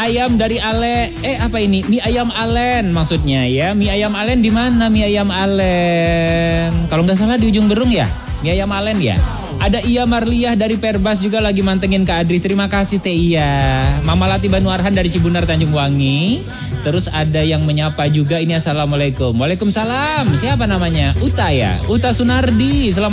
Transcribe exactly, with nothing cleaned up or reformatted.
ayam dari Ale. Eh apa ini? Mie ayam Alen maksudnya ya. Mie ayam Alen di mana? Mie ayam Alen. Kalau nggak salah di ujung Berung ya. Mie ayam Alen ya. Ada Iya Marliah dari Perbas juga lagi mantengin Kak Adri. Terima kasih Teh Iya. Mama Lati Banu Arhan dari Cibunar Tanjung Wangi. Terus ada yang menyapa juga ini. Assalamualaikum. Waalaikumsalam. Siapa namanya? Uta ya. Uta Sunardi. Selamat